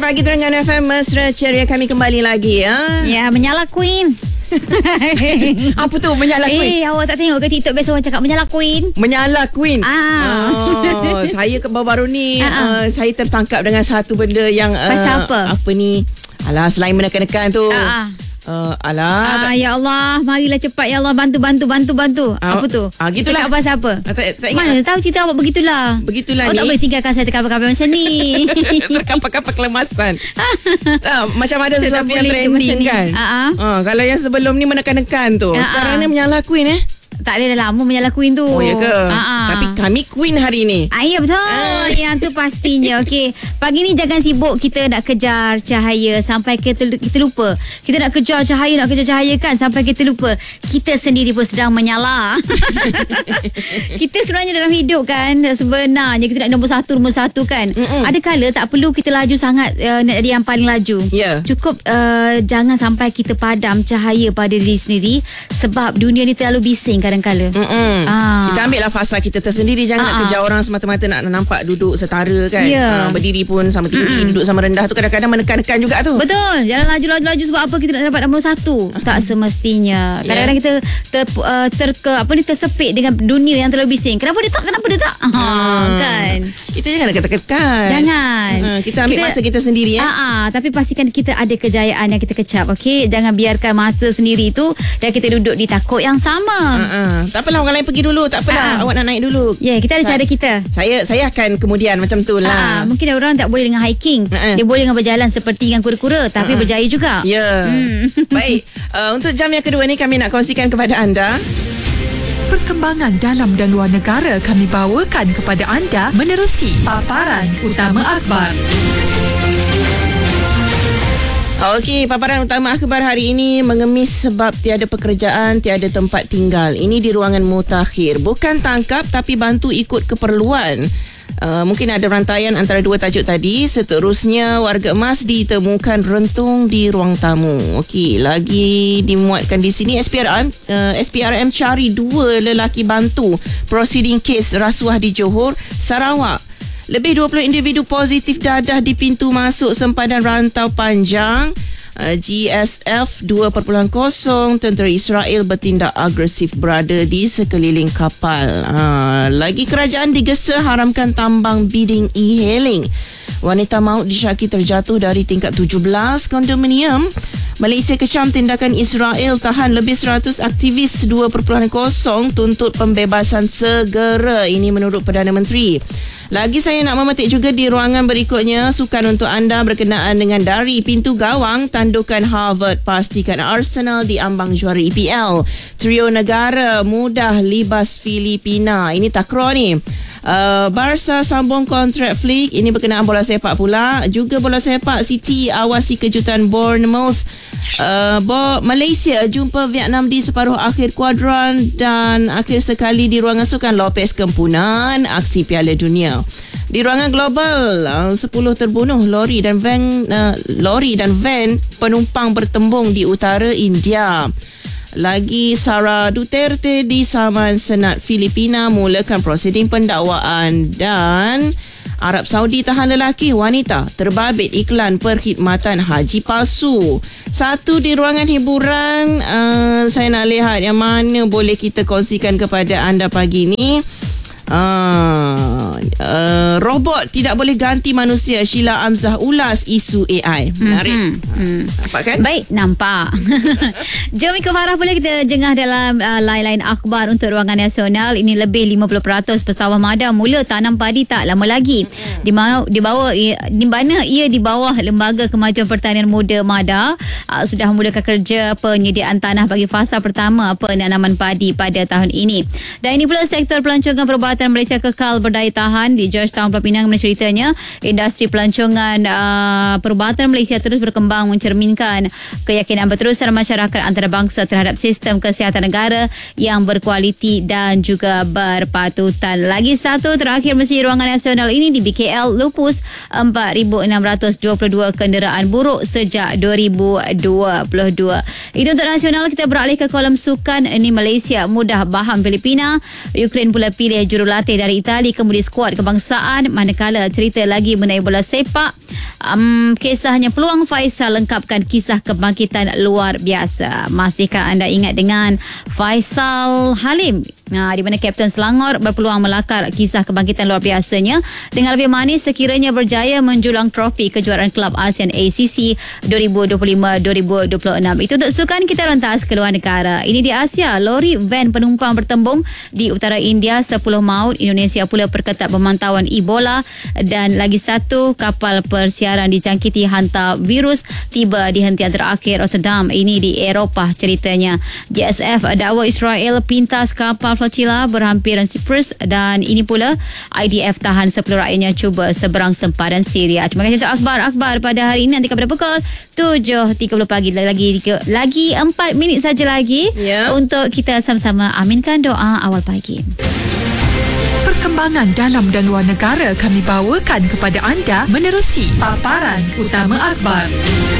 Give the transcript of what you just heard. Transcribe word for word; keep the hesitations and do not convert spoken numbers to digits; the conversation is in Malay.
Pagi Terengganu F M, mesra ceria kami kembali lagi ya. Ya, menyala Queen. Apa tu menyala Queen? Eh, awak tak tengok ke TikTok biasa orang cakap menyala Queen? Menyala Queen. Ah. Oh, saya ke baru-baru ni Ah, ah. uh, saya tertangkap dengan satu benda yang uh, Pasal apa? Apa ni? Alah, selain menekan-nekan tu. Ah, ah. Uh, alah. Ah, ya Allah, marilah cepat ya Allah, bantu bantu bantu bantu. Ah, Apa tu? ah, gitulah. Cakap pasal apa? Ah, tak, tak ingat. Mana tahu cerita awak begitulah. Begitulah awak ni. tak boleh tinggalkan saya terkapar-kapar macam ni. Terkapak-kapak kelemasan. ah, Macam ada Saya tak sesuatu yang boleh trending macam ni. kan. Ah, ah. Ah, kalau yang sebelum ni menekan-nekan tu, Ah, sekarang ah. ni menyala Queen eh. Tak ada dah lama menyala Queen tu. Oh ya ke? Ah, ah. Tapi kami Queen hari ni. Ah, ya betul. Ah. Yang tu pastinya. Okey. Pagi ni jangan sibuk kita nak kejar cahaya sampai kita kita lupa. Kita nak kejar cahaya, nak kejar cahaya kan sampai kita lupa. Kita sendiri pun sedang menyala. Kita sebenarnya dalam hidup kan, sebenarnya kita nak nombor satu, nombor satu kan. Mm-mm. Ada kala tak perlu kita laju sangat uh, nak jadi yang paling laju. Ya. Cukup uh, jangan sampai kita padam cahaya pada diri sendiri sebab dunia ni terlalu bising kadang-kala. Mm-mm. Ah. Kita ambil lah fasa kita tersendiri. Jangan Ah, nak ah. kejar orang semata-mata nak nampak duduk setara kan. Ya. Ah, berdiri pun sama tinggi, Mm-mm. duduk sama rendah tu kadang-kadang menekan-nekan juga tu. Betul. Jangan laju-laju-laju sebab apa kita nak dapat nombor satu. Tak semestinya. Kadang-kadang kita ter, uh, ter, ke, apa ni tersepit dengan dunia yang terlalu bising. Kenapa dia tak? Kenapa dia tak? Ha, Hmm. kan. Kita jangan nak kata-kata. Jangan. Ha, kita ambil kita, masa kita sendiri ya. Ah, ah, tapi pastikan kita ada kejayaan yang kita kecap. Okey, jangan biarkan masa sendiri tu dan kita duduk di takut yang sama. Ha, ha. Tak apalah orang lain pergi dulu, tak apalah. Ah. Awak nak naik dulu. Ya, yeah, kita ada Sa- cara kita. Saya saya akan kemudian macam tu Ah, lah. mungkin ada orang tak boleh dengan hiking. Ah, ah. Dia boleh dengan berjalan seperti dengan kura-kura tapi Ah, ah. berjaya juga. Ya. Hmm. Baik. Uh, untuk jam yang kedua ni kami nak kongsikan kepada anda. Perkembangan dalam dan luar negara kami bawakan kepada anda menerusi paparan utama akhbar. Okey, paparan utama akhbar hari ini mengemis sebab tiada pekerjaan, tiada tempat tinggal. Ini di ruangan mutakhir. Bukan tangkap tapi bantu ikut keperluan. Uh, mungkin ada rantaian antara dua tajuk tadi. Seterusnya, warga emas ditemukan rentung di ruang tamu. Okey, lagi dimuatkan di sini S P R M uh, S P R M cari dua lelaki bantu proceeding kes rasuah di Johor, Sarawak. Lebih dua puluh individu positif dadah di pintu masuk sempadan rantau panjang. Uh, G S F dua titik kosong, tentera Israel bertindak agresif berada di sekeliling kapal. Uh, lagi kerajaan digesa haramkan tambang bidding e-hailing. Wanita maut disyaki terjatuh dari tingkat tujuh belas kondominium. Malaysia kecam tindakan Israel tahan lebih seratus aktivis. Dua titik kosong tuntut pembebasan segera. Ini menurut Perdana Menteri. Lagi saya nak memetik juga di ruangan berikutnya sukan untuk anda berkenaan dengan dari pintu gawang tandukan Harvard pastikan Arsenal diambang juara E P L. Trio negara mudah libas Filipina. Ini takraw ni. Uh, Barca sambung kontrak Flick. Ini berkenaan bola sepak pula. Juga bola sepak, City awasi kejutan Bournemouth. Uh, Bo- Malaysia jumpa Vietnam di separuh akhir kuadran. Dan akhir sekali di ruangan sukan Lopez kempunan aksi Piala Dunia. Di ruangan global, uh, sepuluh terbunuh lori dan van uh, lori dan van penumpang bertembung di utara India. Lagi, Sara Duterte disaman Senat Filipina mulakan prosiding pendakwaan. Dan Arab Saudi tahan lelaki wanita terbabit iklan perkhidmatan haji palsu. Satu di ruangan hiburan, uh, saya nak lihat yang mana boleh kita kongsikan kepada anda pagi ni. Uh, uh, robot tidak boleh ganti manusia. Sheila Amzah ulas isu A I. Menarik. Mm-hmm. Mm. Nampak kan? Baik, nampak. Jom ikut Farah boleh kita jengah dalam uh, lain-lain akhbar untuk ruangan nasional. Ini lebih lima puluh peratus pesawah Mada mula tanam padi tak lama lagi. Di, ma- di bawah di mana ia di bawah Lembaga Kemajuan Pertanian Muda Mada uh, sudah memulakan kerja penyediaan tanah bagi fasa pertama penanaman padi pada tahun ini. Dan ini pula sektor pelancongan perubatan Malaysia kekal berdaya tahan. Di Georgetown Pulau Pinang ceritanya industri pelancongan uh, perubatan Malaysia terus berkembang mencerminkan keyakinan berterusan masyarakat antarabangsa terhadap sistem kesihatan negara yang berkualiti dan juga berpatutan. Lagi satu terakhir mesti ruangan nasional ini di B K L lupus empat ribu enam ratus dua puluh dua kenderaan buruk sejak dua ribu dua puluh dua. Itu untuk nasional. Kita beralih ke kolam sukan. Ini Malaysia mudah baham Filipina. Ukraine pula pilih jurulatih dari Itali kemudi skuad kebangsaan. Manakala cerita lagi mengenai bola sepak, Um, kisahnya peluang Faisal lengkapkan kisah kebangkitan luar biasa. Masihkah anda ingat dengan Faisal Halim? Nah, di mana Kapten Selangor berpeluang melakar kisah kebangkitan luar biasanya dengan lebih manis sekiranya berjaya menjulang trofi kejuaraan Kelab ASEAN A C C dua ribu dua puluh lima dua ribu dua puluh enam. Itu untuk sukan kita rentas ke luar negara. Ini di Asia, lori van penumpang bertembung di utara India, sepuluh maut. Indonesia pula perketat pemantauan Ebola dan lagi satu kapal persiaran dijangkiti hantar virus tiba di hentian terakhir Rotterdam. Ini di Eropah ceritanya. J S F dakwa Israel pintas kapal flotilla berhampiran Cyprus dan ini pula I D F tahan sepuluh rakyatnya cuba seberang sempadan Syria. Terima kasih untuk akhbar-akhbar pada hari ini. Nanti pada pukul tujuh tiga puluh pagi lagi lagi empat minit saja lagi yeah. untuk kita sama-sama aminkan doa awal pagi. Perkembangan dalam dan luar negara kami bawakan kepada anda menerusi paparan utama akhbar.